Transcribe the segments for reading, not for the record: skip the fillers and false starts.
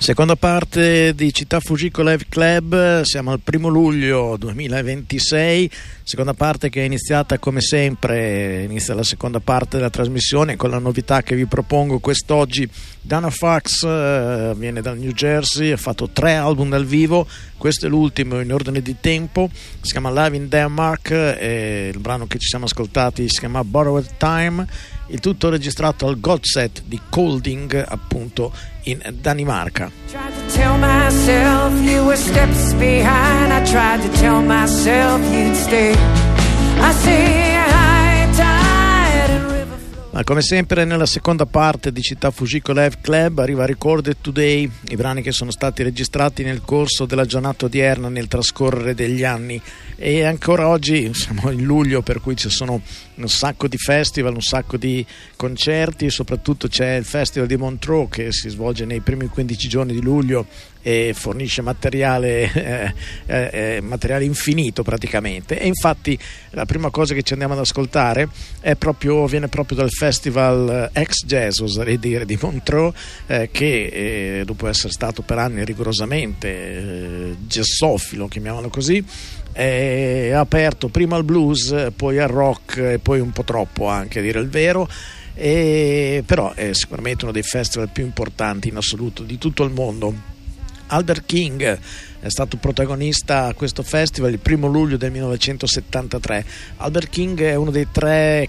Seconda parte di Città Fujiko Live Club, siamo al 1 luglio 2026, seconda parte che è iniziata come sempre, inizia la seconda parte della trasmissione con la novità che vi propongo quest'oggi. Dana Fox viene dal New Jersey, ha fatto 3 album dal vivo, questo è l'ultimo in ordine di tempo, si chiama Live in Denmark e il brano che ci siamo ascoltati si chiama Borrowed Time, il tutto registrato al Gold Set di Kolding, appunto in Danimarca. Tried to tell myself you were steps behind. I tried to tell myself you'd stay. I say high tide and river flow. Ma come sempre nella seconda parte di Città Fujiko Live Club arriva Recorded Today, i brani che sono stati registrati nel corso della giornata odierna nel trascorrere degli anni, e ancora oggi siamo in luglio, per cui ci sono un sacco di festival, un sacco di concerti, soprattutto c'è il Festival di Montreux che si svolge nei primi 15 giorni di luglio e fornisce materiale infinito praticamente, e infatti la prima cosa che ci andiamo ad ascoltare viene proprio dal Festival Ex Jazz, oserei dire, di Montreux, che dopo essere stato per anni rigorosamente jazzofilo, chiamiamolo così, ha aperto prima al blues, poi al rock e poi un po' troppo anche, a dire il vero, però è sicuramente uno dei festival più importanti in assoluto di tutto il mondo. Albert King è stato protagonista a questo festival il 1 luglio del 1973. Albert King è uno dei tre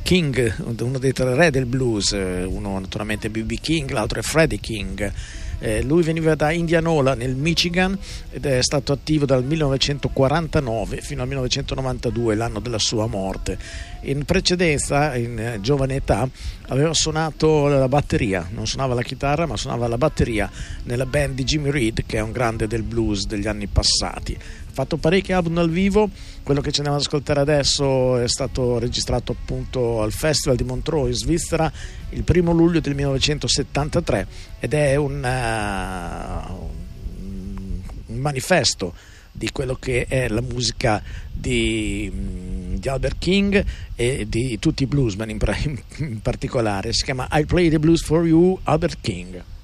re del blues, uno naturalmente B.B. King, l'altro è Freddie King. Lui veniva da Indianola nel Michigan ed è stato attivo dal 1949 fino al 1992, l'anno della sua morte. In precedenza, in giovane età, aveva suonato la batteria, non suonava la chitarra ma suonava la batteria nella band di Jimmy Reed, che è un grande del blues degli anni passati. Ha fatto parecchi album dal vivo, quello che ci andiamo ad ascoltare adesso è stato registrato appunto al Festival di Montreux in Svizzera il 1 luglio del 1973 ed è un manifesto di quello che è la musica di Albert King e di tutti i bluesman in particolare. Si chiama I Play the Blues for You, Albert King.